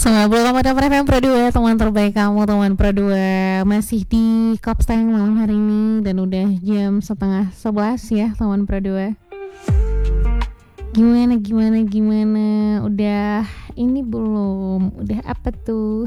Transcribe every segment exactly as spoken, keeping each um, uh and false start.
sembilan puluh koma delapan F M Pro dua, teman terbaik kamu, teman Pro dua. Masih di Kopstang malam hari ini dan udah jam setengah sebelas ya, teman Pro dua. Gimana, gimana, gimana? Udah ini belum? Udah apa tuh?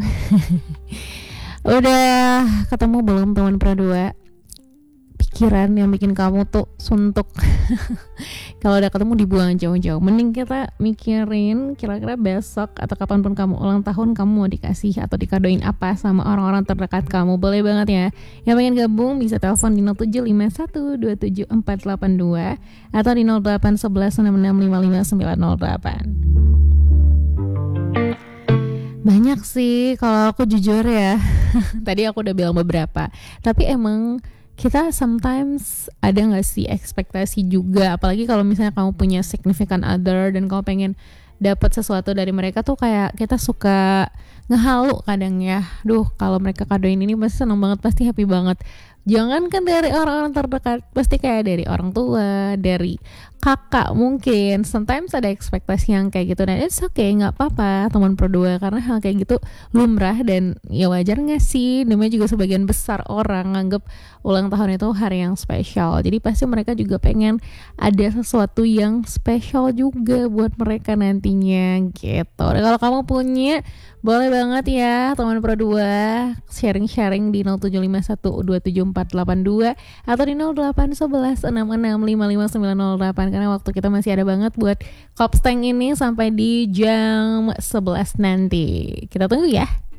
Udah ketemu belum, teman Pro dua? Pikiran yang bikin kamu tuh suntuk. Kalau udah ketemu dibuang jauh-jauh. Mending kita mikirin kira-kira besok atau kapanpun kamu ulang tahun, kamu mau dikasih atau dikadoin apa sama orang-orang terdekat kamu. Boleh banget ya. Yang pengen gabung bisa telepon di nol tujuh lima satu dua tujuh empat delapan dua atau di nol delapan satu satu enam enam lima lima sembilan nol delapan. Banyak sih kalau aku jujur ya. Tadi aku udah bilang beberapa. Tapi emang kita sometimes ada gak sih ekspektasi juga, apalagi kalau misalnya kamu punya significant other dan kamu pengen dapat sesuatu dari mereka tuh kayak kita suka ngehalu kadang ya. Duh, kalau mereka kadoin ini pasti seneng banget, pasti happy banget. Jangan kan dari orang-orang terdekat, pasti kayak dari orang tua, dari kakak mungkin. Sometimes ada ekspektasi yang kayak gitu, dan it's okay, nggak apa-apa teman Pro dua, karena hal kayak gitu lumrah dan ya wajar nggak sih. Namanya juga sebagian besar orang nganggep ulang tahun itu hari yang spesial, jadi pasti mereka juga pengen ada sesuatu yang spesial juga buat mereka nantinya gitu. Dan kalau kamu punya, boleh banget ya teman Pro dua sharing-sharing di nol tujuh lima satu dua tujuh empat delapan dua atau di nol delapan satu satu enam enam lima lima sembilan nol delapan, karena waktu kita masih ada banget buat Kopstang ini sampai di jam sebelas nanti. Kita tunggu ya.